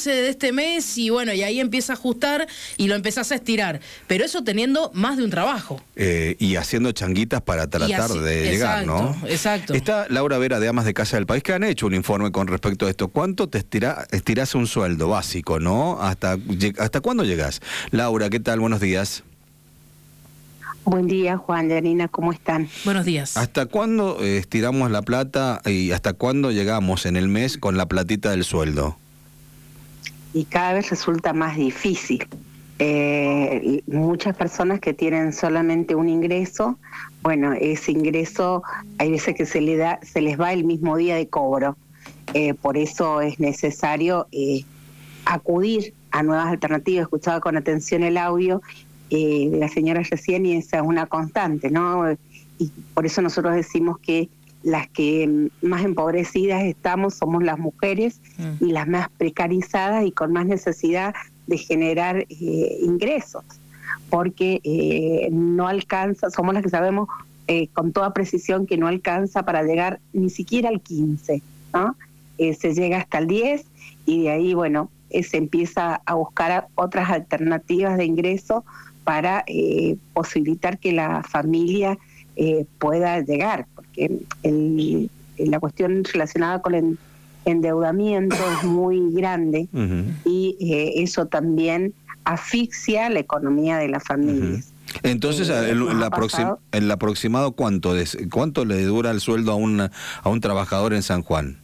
15 de este mes y bueno, y ahí empieza a ajustar y lo empezás a estirar. Pero eso teniendo más de un trabajo. Y haciendo changuitas para tratar de llegar, ¿no? Exacto. Está Laura Vera de Amas de Casa del País, que han hecho un informe con respecto a esto. ¿Cuánto te estirás un sueldo básico, no? ¿Hasta cuándo llegás? Laura, ¿qué tal? Buenos días. Buen día, Juan, Janina, ¿cómo están? Buenos días. ¿Hasta cuándo estiramos la plata y hasta cuándo llegamos en el mes con la platita del sueldo? Y cada vez resulta más difícil. Muchas personas que tienen solamente un ingreso, bueno, ese ingreso hay veces que se les va el mismo día de cobro. Por eso es necesario acudir a nuevas alternativas. Escuchaba con atención el audio de la señora recién y esa es una constante, ¿no? Y por eso nosotros decimos que las que más empobrecidas estamos somos las mujeres y las más precarizadas y con más necesidad de generar ingresos, porque no alcanza, somos las que sabemos con toda precisión que no alcanza para llegar ni siquiera al 15, ¿no? Se llega hasta el 10 y de ahí, bueno, se empieza a buscar otras alternativas de ingreso para posibilitar que la familia pueda llegar, porque la cuestión relacionada con el endeudamiento es muy grande y eso también asfixia la economía de las familias. Entonces, el aproximado, ¿cuánto le dura el sueldo a un trabajador en San Juan?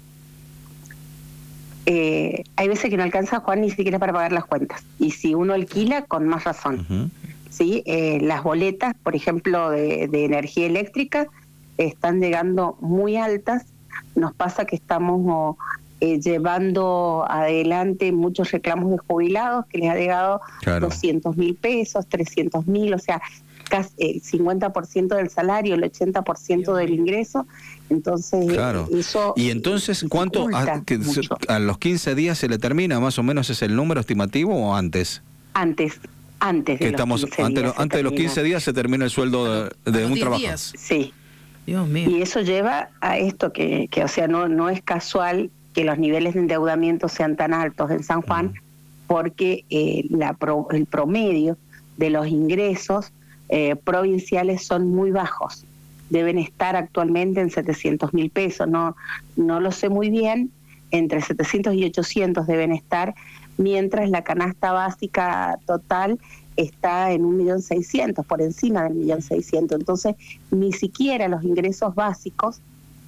Hay veces que no alcanza, Juan, ni siquiera para pagar las cuentas. Y si uno alquila, con más razón. ¿Sí? Las boletas, por ejemplo, de energía eléctrica, están llegando muy altas. Nos pasa que estamos llevando adelante muchos reclamos de jubilados, que les ha llegado 200.000 pesos, 300.000, o sea, casi el 50% del salario, el 80% del ingreso. Entonces, eso... Y entonces, ¿cuánto a los 15 días se le termina? ¿Más o menos es el número estimativo o antes? Antes de los 15 días se termina el sueldo de un trabajador. Sí. Dios mío. Y eso lleva a esto que o sea, no es casual que los niveles de endeudamiento sean tan altos en San Juan, porque el promedio de los ingresos provinciales son muy bajos. Deben estar actualmente en 700.000 pesos, no lo sé muy bien, entre 700 y 800 deben estar, mientras la canasta básica total está en 1.600.000, por encima del 1.600.000. Entonces, ni siquiera los ingresos básicos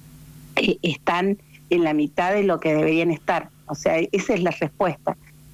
están en la mitad de lo que deberían estar. O sea, esa es la respuesta.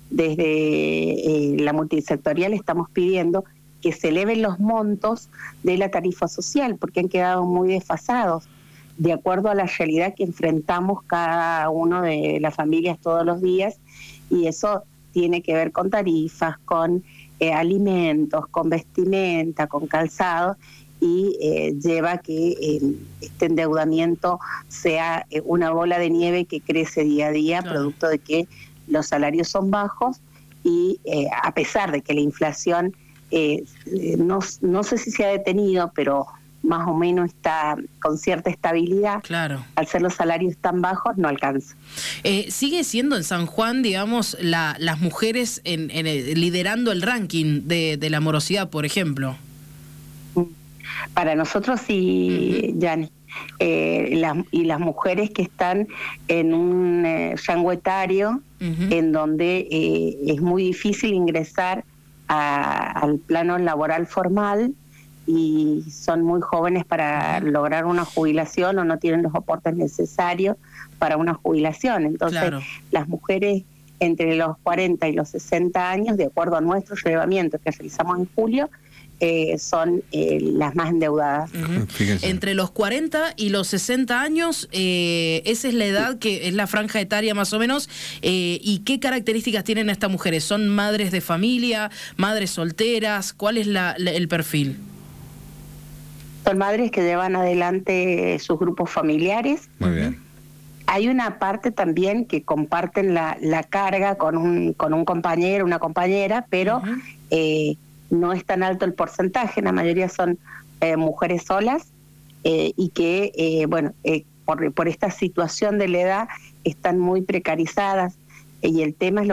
Desde la multisectorial estamos pidiendo que se eleven los montos de la tarifa social, porque han quedado muy desfasados, de acuerdo a la realidad que enfrentamos cada uno de las familias todos los días, y eso tiene que ver con tarifas, con alimentos, con vestimenta, con calzado, y lleva a que este endeudamiento sea una bola de nieve que crece día a día, producto de que los salarios son bajos y a pesar de que la inflación no sé si se ha detenido, pero más o menos está con cierta estabilidad. Al ser los salarios tan bajos, no alcanza. ¿Sigue siendo en San Juan, digamos, las mujeres liderando el ranking de la morosidad, por ejemplo? Para nosotros sí, Yanni. Y las mujeres que están en un rango etario en donde es muy difícil ingresar al plano laboral formal y son muy jóvenes para lograr una jubilación o no tienen los aportes necesarios para una jubilación. Entonces, las mujeres entre los 40 y los 60 años, de acuerdo a nuestro relevamiento que realizamos en julio, son las más endeudadas. Entre los 40 y los 60 años, esa es la edad que es la franja etaria más o menos. ¿Y qué características tienen estas mujeres? ¿Son madres de familia, madres solteras? ¿Cuál es el perfil? Son madres que llevan adelante sus grupos familiares. Muy bien. Hay una parte también que comparten la carga con un compañero, una compañera, pero no es tan alto el porcentaje. La mayoría son mujeres solas y que, por esta situación de la edad están muy precarizadas. Y el tema es